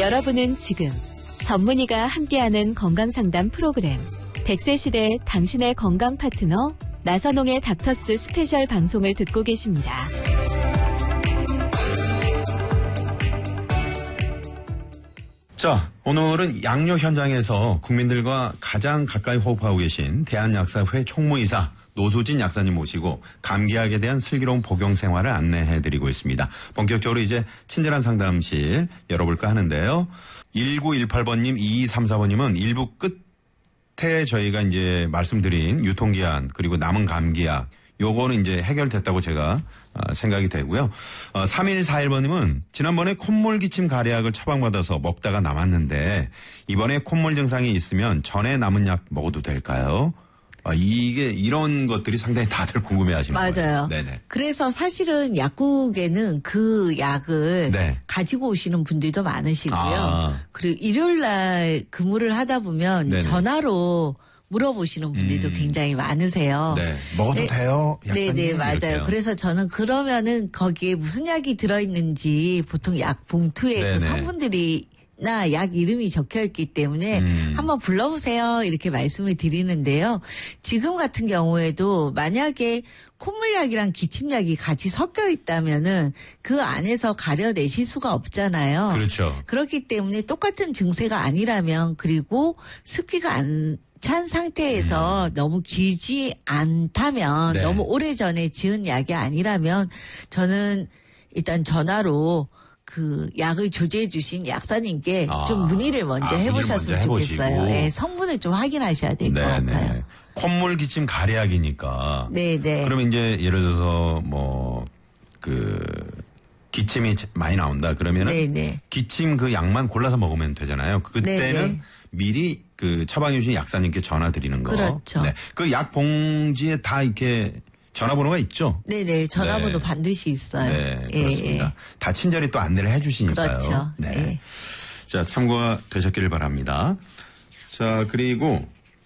여러분은 지금 전문의가 함께하는 건강상담 프로그램 100세 시대 당신의 건강 파트너 나선홍의 닥터스 스페셜 방송을 듣고 계십니다. 자, 오늘은 양료 현장에서 국민들과 가장 가까이 호흡하고 계신 대한약사회 총무이사 노수진 약사님 모시고 감기약에 대한 슬기로운 복용 생활을 안내해드리고 있습니다. 본격적으로 이제 친절한 상담실 열어볼까 하는데요. 1918번님, 2234번님은 일부 끝에 저희가 이제 말씀드린 유통기한 그리고 남은 감기약 요거는 이제 해결됐다고 제가 생각이 되고요. 3141번님은 지난번에 콧물 기침 가래약을 처방받아서 먹다가 남았는데 이번에 콧물 증상이 있으면 전에 남은 약 먹어도 될까요? 이게 이런 것들이 상당히 다들 궁금해하시는 거예요. 맞아요. 네네. 그래서 사실은 약국에는 그 약을 네. 가지고 오시는 분들도 많으시고요. 아. 그리고 일요일 날 근무를 하다 보면 네네. 전화로 물어보시는 분들도 굉장히 많으세요. 네. 먹어도 돼요? 약사님? 네네, 맞아요. 이렇게요. 그래서 저는 그러면은 거기에 무슨 약이 들어있는지 보통 약 봉투에 네네. 그 성분들이 나 약 이름이 적혀 있기 때문에 한번 불러보세요 이렇게 말씀을 드리는데요. 지금 같은 경우에도 만약에 콧물약이랑 기침약이 같이 섞여 있다면은 그 안에서 가려내실 수가 없잖아요. 그렇죠. 그렇기 때문에 똑같은 증세가 아니라면 그리고 습기가 안 찬 상태에서 너무 길지 않다면 네. 너무 오래전에 지은 약이 아니라면 저는 일단 전화로 그 약을 조제해 주신 약사님께 좀 문의를 먼저 해보셨으면 문의를 먼저 좋겠어요. 해보시고. 네, 성분을 좀 확인하셔야 될 것 같아요. 콧물 기침 가래약이니까. 네네. 그러면 이제 예를 들어서 기침이 많이 나온다 그러면은 네네. 기침 그 약만 골라서 먹으면 되잖아요. 그때는 네네. 미리 그 처방해 주신 약사님께 전화 드리는 거. 그렇죠. 네. 그 약 봉지에 다 이렇게 전화번호가 있죠? 네네. 전화번호 네. 반드시 있어요. 네, 예, 그렇습니다. 예. 다 친절히 또 안내를 해 주시니까요. 그렇죠. 네. 예. 자, 참고가 되셨길 바랍니다. 자, 그리고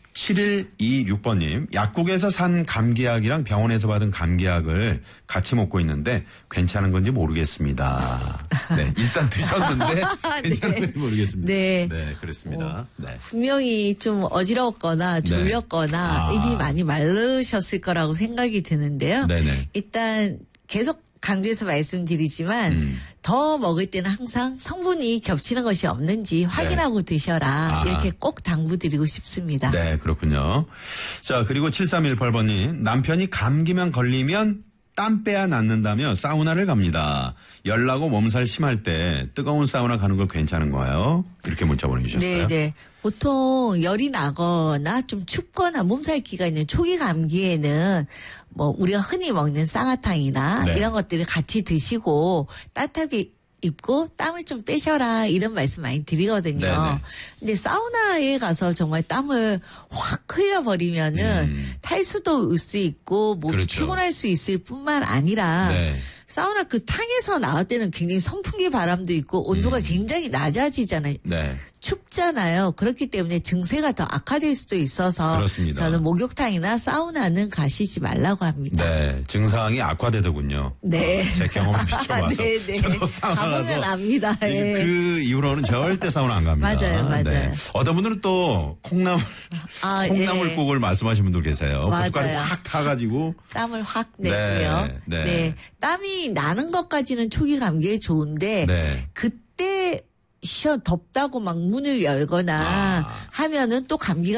7126번님, 약국에서 산 감기약이랑 병원에서 받은 감기약을 같이 먹고 있는데 괜찮은 건지 모르겠습니다. 네, 일단 드셨는데 괜찮은 건지 모르겠습니다. 네. 네, 그렇습니다. 네. 분명히 좀 어지러웠거나 졸렸거나 아. 입이 많이 마르셨을 거라고 생각이 드는데요. 네네. 일단 계속 강조해서 말씀드리지만 더 먹을 때는 항상 성분이 겹치는 것이 없는지 확인하고 드셔라. 이렇게 꼭 당부드리고 싶습니다. 네, 그렇군요. 자, 그리고 7318번님, 남편이 감기만 걸리면 땀 빼야 낫는다며 사우나를 갑니다. 열나고 몸살 심할 때 뜨거운 사우나 가는 거 괜찮은 거예요? 이렇게 문자 보내주셨어요. 네네. 보통 열이 나거나 좀 춥거나 몸살기가 있는 초기 감기에는 우리가 흔히 먹는 쌍화탕이나 네. 이런 것들을 같이 드시고 따뜻하게 입고 땀을 좀 빼셔라 이런 말씀 많이 드리거든요. 네네. 근데 사우나에 가서 정말 땀을 확 흘려버리면은 탈수도 올 수 있고 몸이 그렇죠. 피곤할 수 있을 뿐만 아니라 네. 사우나 그 탕에서 나올 때는 굉장히 선풍기 바람도 있고 온도가 굉장히 낮아지잖아요. 네. 춥잖아요. 그렇기 때문에 증세가 더 악화될 수도 있어서 그렇습니다. 저는 목욕탕이나 사우나는 가시지 말라고 합니다. 네, 증상이 악화되더군요. 네. 제 경험을 비춰봐서 네네. 저도 사우나 가보면 가서 압니다. 예. 그 이후로는 절대 사우나 안 갑니다. 맞아요. 네. 어떤 분들은 또 콩나물국을 말씀하시는 분들 계세요. 고춧가루 맞아요. 확 타가지고 땀을 확 내고요. 네. 땀이 나는 것까지는 초기 감기에 좋은데 네. 그때 덥다고 막 문을 열거나 하면은 또 감기가